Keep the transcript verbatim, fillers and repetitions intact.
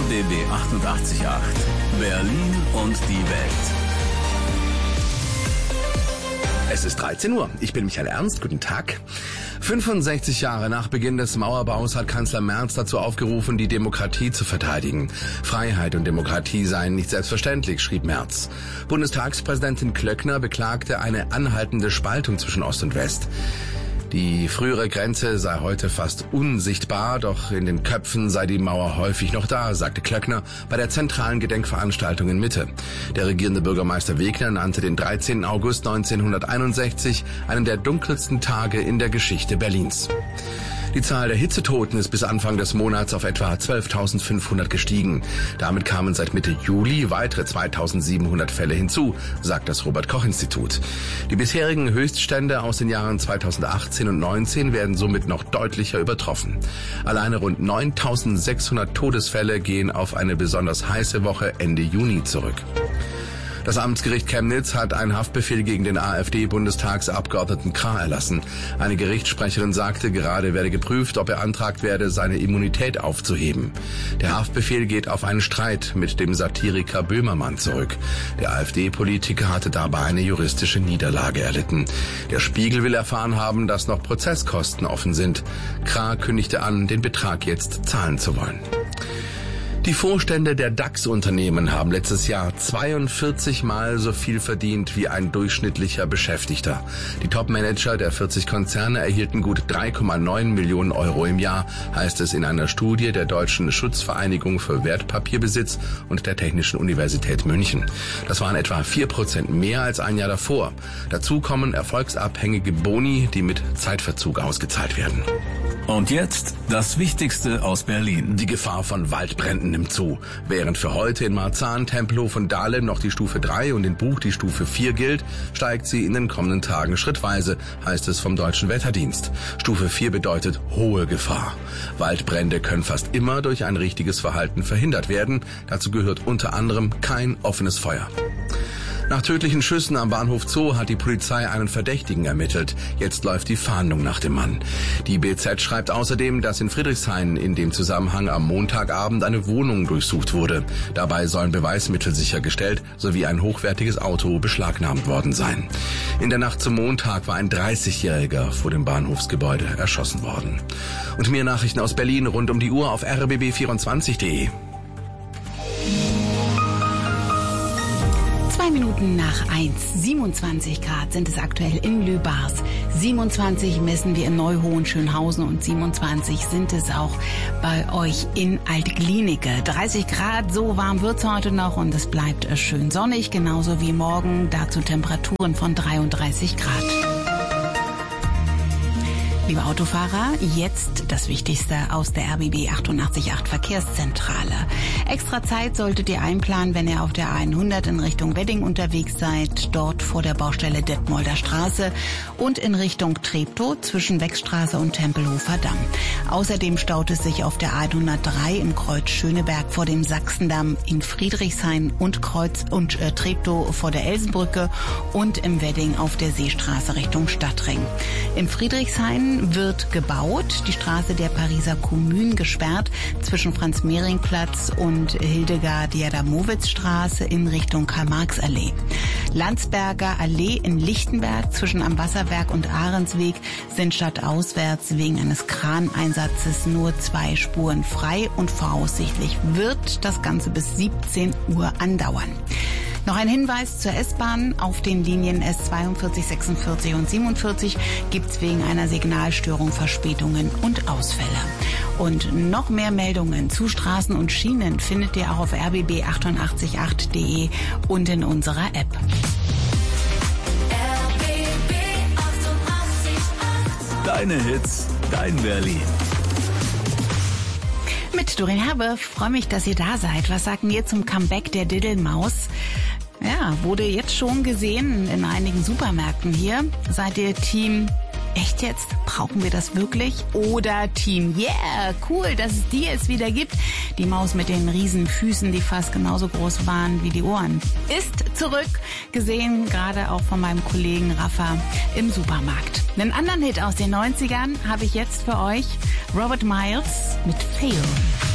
B B achtundachtzig Komma acht. Berlin und die Welt. Es ist dreizehn Uhr. Ich bin Michael Ernst. Guten Tag. fünfundsechzig Jahre nach Beginn des Mauerbaus hat Kanzler Merz dazu aufgerufen, die Demokratie zu verteidigen. Freiheit und Demokratie seien nicht selbstverständlich, schrieb Merz. Bundestagspräsidentin Klöckner beklagte eine anhaltende Spaltung zwischen Ost und West. Die frühere Grenze sei heute fast unsichtbar, doch in den Köpfen sei die Mauer häufig noch da, sagte Klöckner bei der zentralen Gedenkveranstaltung in Mitte. Der regierende Bürgermeister Wegner nannte den dreizehnten August neunzehnhunderteinundsechzig einen der dunkelsten Tage in der Geschichte Berlins. Die Zahl der Hitzetoten ist bis Anfang des Monats auf etwa zwölftausendfünfhundert gestiegen. Damit kamen seit Mitte Juli weitere zweitausendsiebenhundert Fälle hinzu, sagt das Robert-Koch-Institut. Die bisherigen Höchststände aus den Jahren zweitausendachtzehn und neunzehn werden somit noch deutlicher übertroffen. Alleine rund neuntausendsechshundert Todesfälle gehen auf eine besonders heiße Woche Ende Juni zurück. Das Amtsgericht Chemnitz hat einen Haftbefehl gegen den AfD-Bundestagsabgeordneten Krah erlassen. Eine Gerichtssprecherin sagte, gerade werde geprüft, ob beantragt werde, seine Immunität aufzuheben. Der Haftbefehl geht auf einen Streit mit dem Satiriker Böhmermann zurück. Der AfD-Politiker hatte dabei eine juristische Niederlage erlitten. Der Spiegel will erfahren haben, dass noch Prozesskosten offen sind. Krah kündigte an, den Betrag jetzt zahlen zu wollen. Die Vorstände der DAX-Unternehmen haben letztes Jahr zweiundvierzig Mal so viel verdient wie ein durchschnittlicher Beschäftigter. Die Top-Manager der vierzig Konzerne erhielten gut drei Komma neun Millionen Euro im Jahr, heißt es in einer Studie der Deutschen Schutzvereinigung für Wertpapierbesitz und der Technischen Universität München. Das waren etwa vier Prozent mehr als ein Jahr davor. Dazu kommen erfolgsabhängige Boni, die mit Zeitverzug ausgezahlt werden. Und jetzt das Wichtigste aus Berlin. Die Gefahr von Waldbränden nimmt zu. Während für heute in Marzahn, Tempelhof und Dahlem noch die Stufe drei und in Buch die Stufe vier gilt, steigt sie in den kommenden Tagen schrittweise, heißt es vom Deutschen Wetterdienst. Stufe vier bedeutet hohe Gefahr. Waldbrände können fast immer durch ein richtiges Verhalten verhindert werden. Dazu gehört unter anderem kein offenes Feuer. Nach tödlichen Schüssen am Bahnhof Zoo hat die Polizei einen Verdächtigen ermittelt. Jetzt läuft die Fahndung nach dem Mann. Die B Z schreibt außerdem, dass in Friedrichshain in dem Zusammenhang am Montagabend eine Wohnung durchsucht wurde. Dabei sollen Beweismittel sichergestellt sowie ein hochwertiges Auto beschlagnahmt worden sein. In der Nacht zum Montag war ein dreißigjähriger vor dem Bahnhofsgebäude erschossen worden. Und mehr Nachrichten aus Berlin rund um die Uhr auf r b b vierundzwanzig punkt de. Zwei Minuten nach eins, siebenundzwanzig Grad sind es aktuell in Lübars. siebenundzwanzig messen wir in Neuhohenschönhausen und siebenundzwanzig sind es auch bei euch in Altglienicke. dreißig Grad, so warm wird's heute noch und es bleibt schön sonnig, genauso wie morgen, dazu Temperaturen von dreiunddreißig Grad. Liebe Autofahrer, jetzt das Wichtigste aus der R B B achtundachtzig Komma acht Verkehrszentrale. Extra Zeit solltet ihr einplanen, wenn ihr auf der hundert in Richtung Wedding unterwegs seid, dort vor der Baustelle Detmolder Straße und in Richtung Treptow zwischen Wechstraße und Tempelhofer Damm. Außerdem staut es sich auf der hundertdrei im Kreuz Schöneberg vor dem Sachsendamm, in Friedrichshain und Kreuz und äh, Treptow vor der Elsenbrücke und im Wedding auf der Seestraße Richtung Stadtring. In Friedrichshain wird gebaut, die Straße der Pariser Kommune gesperrt zwischen Franz-Mehring-Platz und Hildegard-Jadamowitz-Straße in Richtung Karl-Marx-Allee. Landsberger Allee in Lichtenberg zwischen am Wasserwerk und Ahrensweg sind stadtauswärts wegen eines Kraneinsatzes nur zwei Spuren frei und voraussichtlich wird das Ganze bis siebzehn Uhr andauern. Noch ein Hinweis zur S-Bahn. Auf den Linien S zweiundvierzig, sechsundvierzig und siebenundvierzig gibt's wegen einer Signalstörung Verspätungen und Ausfälle. Und noch mehr Meldungen zu Straßen und Schienen findet ihr auch auf r b b achtundachtzig Komma acht punkt de und in unserer App. R B B achtundachtzig Komma acht. Deine Hits, dein Berlin. Mit Doreen Herbe, freue mich, dass ihr da seid. Was sagt ihr zum Comeback der Diddelmaus? Ja, wurde jetzt schon gesehen in einigen Supermärkten hier. Seid ihr Team, echt jetzt? Brauchen wir das wirklich? Oder Team, yeah, cool, dass es die jetzt wieder gibt. Die Maus mit den riesen Füßen, die fast genauso groß waren wie die Ohren, ist zurück. Gesehen gerade auch von meinem Kollegen Rafa im Supermarkt. Einen anderen Hit aus den neunzigern habe ich jetzt für euch. Robert Miles mit Fail.